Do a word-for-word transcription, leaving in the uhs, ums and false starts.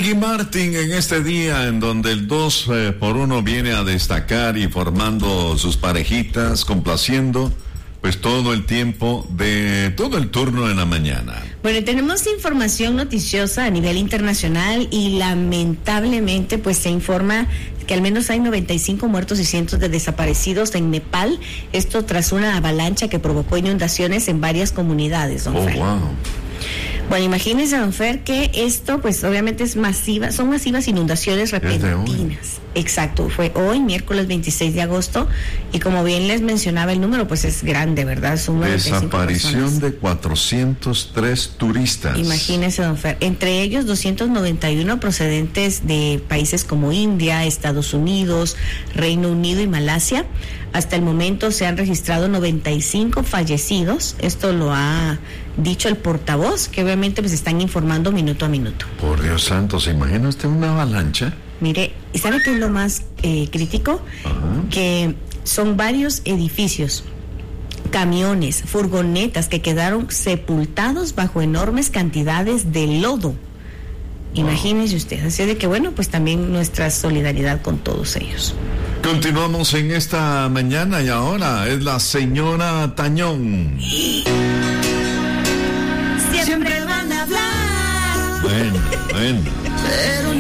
Ricky Martin en este día en donde el dos eh, por uno viene a destacar y formando sus parejitas, complaciendo pues todo el tiempo de todo el turno en la mañana. Bueno, tenemos información noticiosa a nivel internacional y lamentablemente pues se informa que al menos hay noventa y cinco muertos y cientos de desaparecidos en Nepal, esto tras una avalancha que provocó inundaciones en varias comunidades, don Oh, Fer. wow. Bueno, imagínense, don Fer, que esto pues obviamente es masiva, son masivas inundaciones repentinas. Exacto, fue hoy, miércoles veintiséis de agosto, y como bien les mencionaba el número, pues es grande, ¿verdad? Son Desaparición de cuatrocientos tres turistas. Imagínense, don Fer, entre ellos doscientos noventa y uno procedentes de países como India, Estados Unidos, Reino Unido y Malasia. Hasta el momento se han registrado noventa y cinco fallecidos, esto lo ha dicho el portavoz, que obviamente pues están informando minuto a minuto. Por Dios santo, ¿se imagina usted una avalancha? Mire, ¿y sabe qué es lo más eh, crítico? Ajá. Que son varios edificios, camiones, furgonetas que quedaron sepultados bajo enormes cantidades de lodo. Imagínese usted, así de que bueno, pues también nuestra solidaridad con todos ellos. Continuamos en esta mañana y ahora es la señora Tañón. Siempre van a hablar. Bueno, bueno. Pero